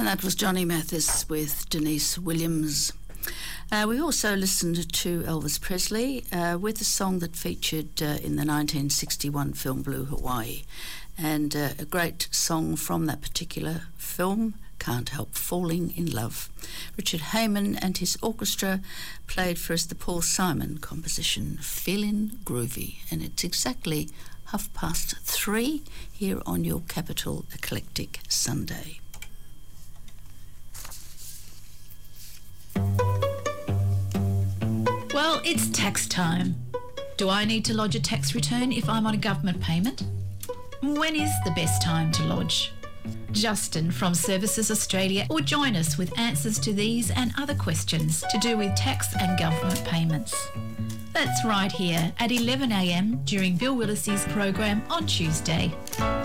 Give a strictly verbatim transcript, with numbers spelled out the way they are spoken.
And that was Johnny Mathis with Denise Williams. Uh, we also listened to Elvis Presley uh, with a song that featured uh, in the nineteen sixty-one film Blue Hawaii. And uh, a great song from that particular film, Can't Help Falling in Love. Richard Heyman and his orchestra played for us the Paul Simon composition, Feelin' Groovy. And it's exactly half past three here on your Capital Eclectic Sunday. Well, it's tax time. Do I need to lodge a tax return if I'm on a government payment? When is the best time to lodge? Justin from Services Australia will join us with answers to these and other questions to do with tax and government payments. That's right here at eleven a m during Bill Willis's program on Tuesday.